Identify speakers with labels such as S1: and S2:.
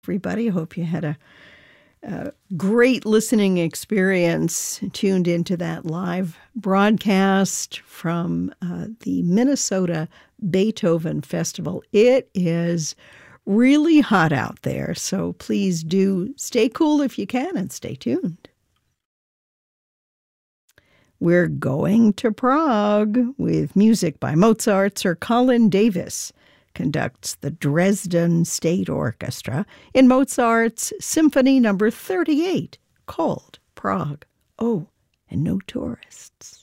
S1: everybody. I hope you had a great listening experience tuned into that live broadcast from the Minnesota Beethoven Festival. It is really hot out there, so please do stay cool if you can and stay tuned. We're going to Prague with music by Mozart. Sir Colin Davis conducts the Dresden State Orchestra in Mozart's Symphony No. 38, called Prague. Oh, and no tourists.